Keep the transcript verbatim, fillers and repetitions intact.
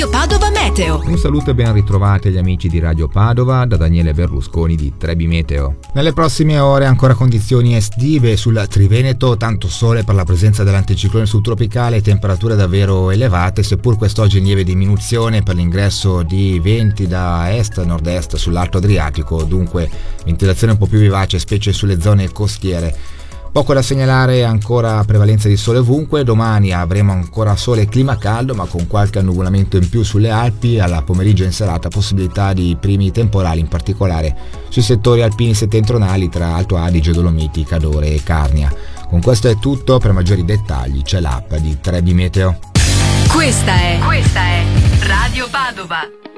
Radio Padova Meteo. Un saluto e ben ritrovati agli amici di Radio Padova da Daniele Berlusconi di Trebi Meteo. Nelle prossime ore ancora condizioni estive sul Triveneto, tanto sole per la presenza dell'anticiclone subtropicale, temperature davvero elevate, seppur quest'oggi in lieve diminuzione per l'ingresso di venti da est a nord-est sull'Alto Adriatico, dunque ventilazione un po' più vivace, specie sulle zone costiere. Poco da segnalare, ancora prevalenza di sole ovunque. Domani avremo ancora sole e clima caldo, ma con qualche annuvolamento in più sulle Alpi. Alla pomeriggio in serata possibilità di primi temporali, in particolare sui settori alpini settentrionali tra Alto Adige, Dolomiti, Cadore e Carnia. Con questo è tutto, per maggiori dettagli c'è l'app di Trebi Meteo. Questa è, questa è Radio Padova.